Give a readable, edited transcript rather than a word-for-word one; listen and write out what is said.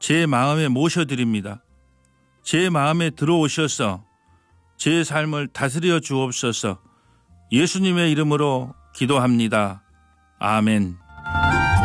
제 마음에 모셔드립니다. 제 마음에 들어오셔서 제 삶을 다스려 주옵소서. 예수님의 이름으로 기도합니다. 아멘.